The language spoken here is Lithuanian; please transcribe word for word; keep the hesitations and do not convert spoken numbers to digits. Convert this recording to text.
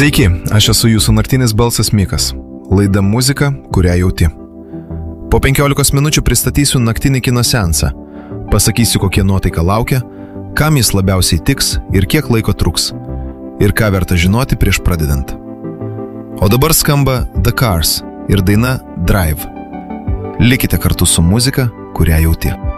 Sveiki, aš esu jūsų naktinis balsas Mikas. Laida muzika, kurią jauti. Po penkiolikos minučių pristatysiu naktinį kino seansą. Pasakysiu, kokie nuotaika laukia, kam jis labiausiai tiks ir kiek laiko truks. Ir ką verta žinoti prieš pradedant. O dabar skamba The Cars ir daina Drive. Likite kartu su muzika, kurią jauti.